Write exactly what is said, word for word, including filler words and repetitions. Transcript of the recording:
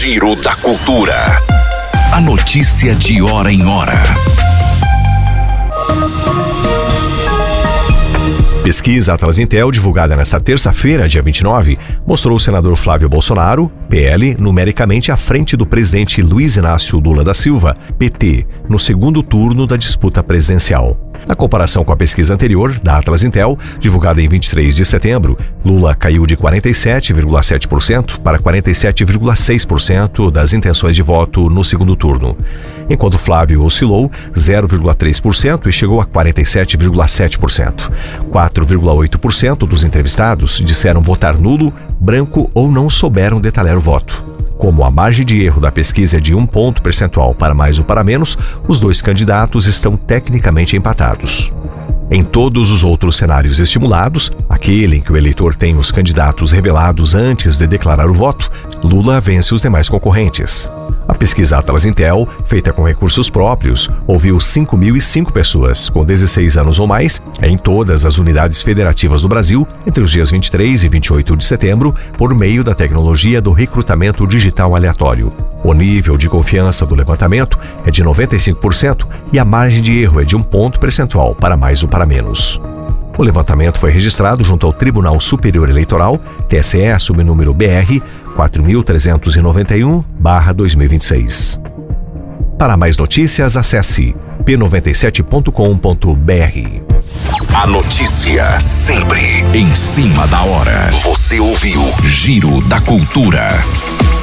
Giro da Cultura. A notícia de hora em hora. Pesquisa Atlas Intel, divulgada nesta terça-feira, dia vinte e nove, mostrou o senador Flávio Bolsonaro, P L, numericamente à frente do presidente Luiz Inácio Lula da Silva, P T, no segundo turno da disputa presidencial. Na comparação com a pesquisa anterior, da Atlas Intel, divulgada em vinte e três de setembro, Lula caiu de quarenta e sete vírgula sete por cento para quarenta e sete vírgula seis por cento das intenções de voto no segundo turno, enquanto Flávio oscilou zero vírgula três por cento e chegou a quarenta e sete vírgula sete por cento. quatro vírgula oito por cento dos entrevistados disseram votar nulo, branco ou não souberam detalhar o voto. Como a margem de erro da pesquisa é de um ponto percentual para mais ou para menos, os dois candidatos estão tecnicamente empatados. Em todos os outros cenários estimulados, aquele em que o eleitor tem os candidatos revelados antes de declarar o voto, Lula vence os demais concorrentes. A pesquisa Atlas Intel, feita com recursos próprios, ouviu cinco mil e cinco pessoas com dezesseis anos ou mais em todas as unidades federativas do Brasil entre os dias vinte e três e vinte e oito de setembro, por meio da tecnologia do recrutamento digital aleatório. O nível de confiança do levantamento é de noventa e cinco por cento e a margem de erro é de um ponto percentual para mais ou para menos. O levantamento foi registrado junto ao Tribunal Superior Eleitoral, T S E, sob número B R quatro mil trezentos e noventa e um barra dois mil e vinte e seis. Para mais notícias, acesse p noventa e sete ponto com ponto b r. A notícia sempre em cima da hora. Você ouviu Giro da Cultura.